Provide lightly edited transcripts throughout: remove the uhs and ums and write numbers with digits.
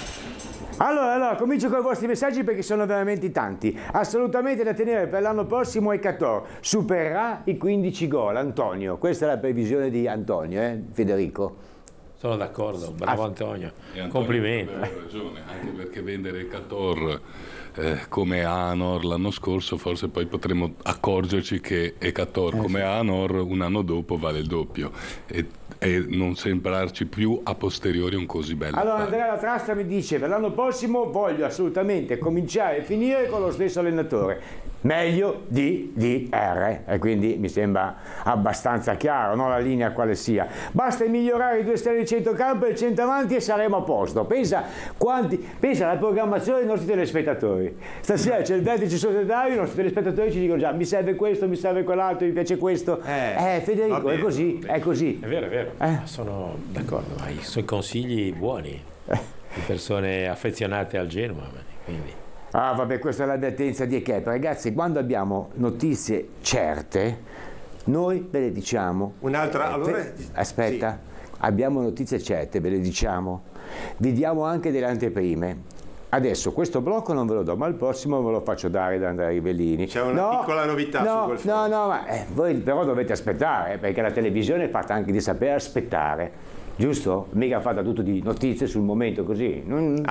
Allora, comincio con i vostri messaggi perché sono veramente tanti. Assolutamente da tenere per l'anno prossimo è Cator. Supererà i 15 gol. Antonio, questa è la previsione di Antonio, Federico? Sono d'accordo, bravo Antonio. Complimenti. Aveva ragione, anche perché vendere Cator come Anor l'anno scorso, forse poi potremo accorgerci che Cator come Anor un anno dopo vale il doppio e non sembrarci più a posteriori un così bello. Allora Andrea La Trastra mi dice: per l'anno prossimo voglio assolutamente cominciare e finire con lo stesso allenatore, meglio di DR, e quindi mi sembra abbastanza chiaro, no, la linea quale sia. Basta migliorare i 2 esterni di centrocampo e il centravanti e saremo a posto. Pensa alla programmazione dei nostri telespettatori. Stasera c'è il vertice societario, i nostri telespettatori ci dicono già: mi serve questo, mi serve quell'altro, mi piace questo. Federico, è così, è così. È vero. Sono d'accordo, ma i suoi consigli buoni di persone affezionate al Genoa, quindi. Ah, vabbè, questa è l'avvertenza di Kepa. Ragazzi, quando abbiamo notizie certe, noi ve le diciamo. Un'altra, allora... Aspetta, abbiamo notizie certe, ve le diciamo. Vi diamo anche delle anteprime. Adesso questo blocco non ve lo do, ma il prossimo ve lo faccio dare da Andrea Rivellini. C'è una piccola novità su quel fronte. Ma voi però dovete aspettare, perché la televisione è fatta anche di sapere aspettare. Giusto? Mica fatta tutto di notizie sul momento così.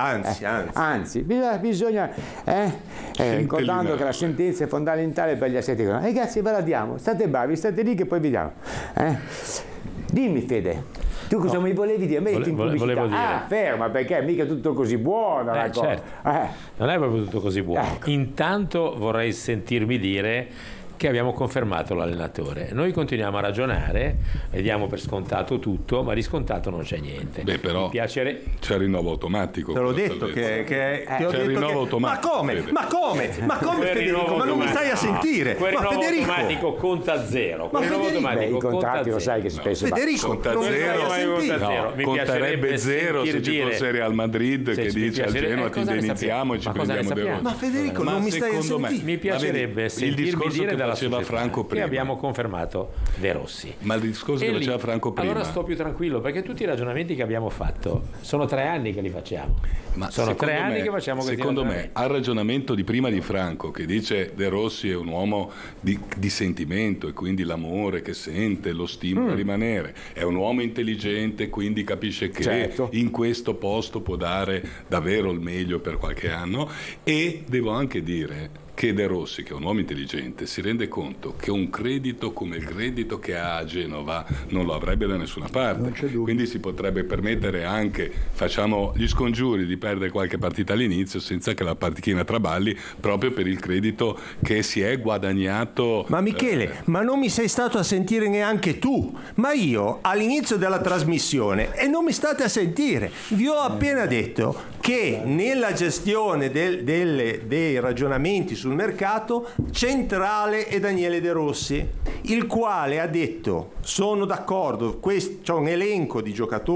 Anzi, bisogna ricordando che la sentenza è fondamentale per gli assetti economici. Ragazzi, ve la diamo, state bravi, state lì che poi vi diamo. Dimmi Fede, tu cosa mi volevi dire? Volevo dire. Ferma, perché mica tutto così buono la cosa. Certo. Non è proprio tutto così buono. Ecco. Intanto vorrei sentirmi dire che abbiamo confermato l'allenatore. Noi continuiamo a ragionare e diamo per scontato tutto, ma di scontato non c'è niente. Beh, però c'è il rinnovo automatico. Te l'ho detto che c'è il rinnovo automatico. Ma come Federico? Ma non mi stai a sentire? Quel Ma rinnovo Federico automatico conta zero. Ma I contratti lo sai che spesso Federico, conta non mi stai a sentire? No, conterebbe zero se ci fosse Real Madrid che dice al Genoa ti indenizziamo e ci prendiamo De Rossi. Ma Federico, non mi stai a sentire? Mi piacerebbe sentirmi dire dalla società che abbiamo confermato De Rossi. Ma il discorso che faceva Franco prima. Allora sto più tranquillo, perché tutti i ragionamenti che abbiamo fatto sono 3 anni che li facciamo. Ma sono 3 anni che facciamo questi secondo me al ragionamento di prima di Franco, che dice De Rossi è un uomo di sentimento e quindi l'amore che sente lo stimola a rimanere, è un uomo intelligente, quindi capisce che in questo posto può dare davvero il meglio per qualche anno. E devo anche dire che De Rossi, che è un uomo intelligente, si rende conto che un credito come il credito che ha a Genova non lo avrebbe da nessuna parte, quindi si potrebbe permettere anche, facciamo gli scongiuri di perdere qualche partita all'inizio senza che la panchina traballi, proprio per il credito che si è guadagnato. Ma Michele, ma non mi sei stato a sentire neanche tu, ma io all'inizio della trasmissione, e non mi state a sentire, vi ho appena detto che nella gestione dei ragionamenti sul mercato centrale è Daniele De Rossi, il quale ha detto: sono d'accordo, c'è un elenco di giocatori